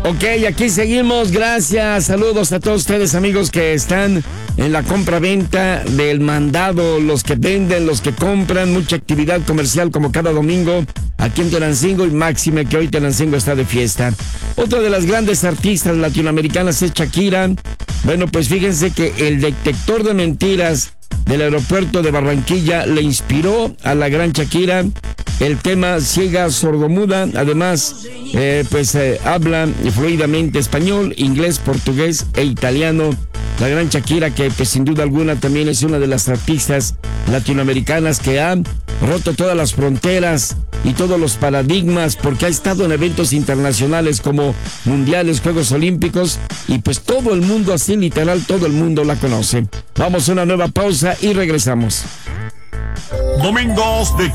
Ok, aquí seguimos, gracias, saludos a todos ustedes amigos que están en la compra-venta del mandado, los que venden, los que compran, mucha actividad comercial como cada domingo aquí en Tenancingo y máxime que hoy Tenancingo está de fiesta. Otra de las grandes artistas latinoamericanas es Shakira. Bueno, pues fíjense que el detector de mentiras del aeropuerto de Barranquilla le inspiró a la gran Shakira el tema Ciega Sordomuda. Además, habla fluidamente español, inglés, portugués e italiano. La gran Shakira, que pues sin duda alguna también es una de las artistas latinoamericanas que ha roto todas las fronteras y todos los paradigmas, porque ha estado en eventos internacionales como mundiales, Juegos Olímpicos, y pues todo el mundo, así literal, todo el mundo la conoce. Vamos a una nueva pausa y regresamos. Domingos de